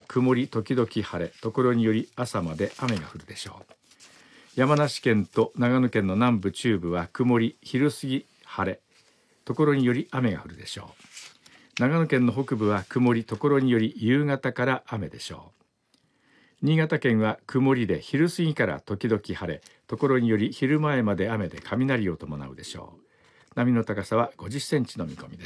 曇り時々晴れ、ところにより朝まで雨が降るでしょう。山梨県と長野県の南部中部は曇り、昼過ぎ晴れ、ところにより雨が降るでしょう。長野県の北部は曇り、ところにより夕方から雨でしょう。新潟県は曇りで昼過ぎから時々晴れ、ところにより昼前まで雨で雷を伴うでしょう。波の高さは50センチの見込みです。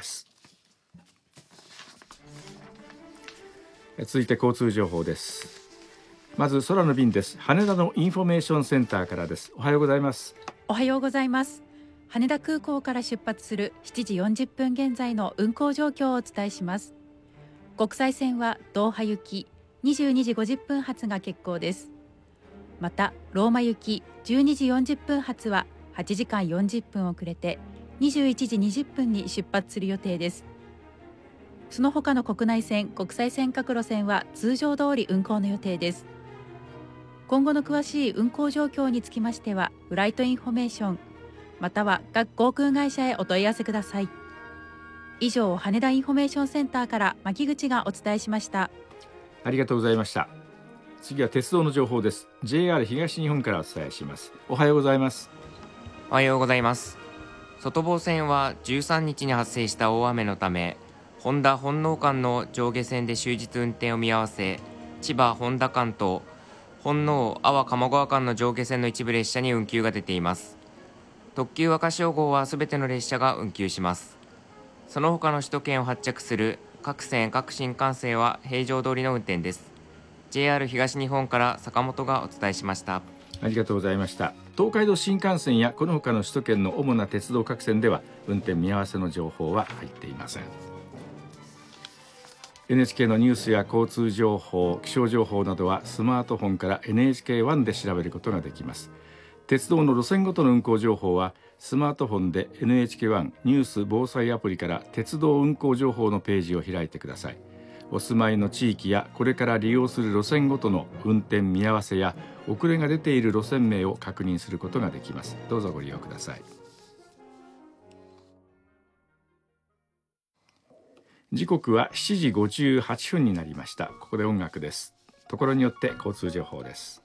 続いて交通情報です。まず空の便です。羽田のインフォメーションセンターからです。おはようございます。 おはようございます。羽田空港から出発する7時40分現在の運航状況をお伝えします。国際線はドーハ行き22時50分発が欠航です。またローマ行き12時40分発は8時間40分遅れて21時20分に出発する予定です。その他の国内線、国際線各路線は通常通り運航の予定です。今後の詳しい運航状況につきましてはフライトインフォメーションまたは各航空会社へお問い合わせください。以上、羽田インフォメーションセンターから牧口がお伝えしました。 ありがとうございました。次は鉄道の情報です。 JR 東日本からお伝えします。おはようございます。 おはようございます。外房線は13日に発生した大雨のため本田本納間の上下線で終日運転を見合わせ、千葉本田間と本納阿波鴨川間の上下線の一部列車に運休が出ています。特急若潮号はすべての列車が運休します。その他の首都圏を発着する各線各新幹線は平常通りの運転です。 JR 東日本から坂本がお伝えしました。 ありがとうございました。東海道新幹線やこの他の首都圏の主な鉄道各線では運転見合わせの情報は入っていません。 NHK のニュースや交通情報、気象情報などはスマートフォンから NHK-1 で調べることができます。鉄道の路線ごとの運行情報はスマートフォンで NHK-1 ニュース防災アプリから鉄道運行情報のページを開いてください。お住まいの地域やこれから利用する路線ごとの運転見合わせや遅れが出ている路線名を確認することができます。どうぞご利用ください。時刻は7時58分になりました。ここで音楽です。ところによって交通情報です。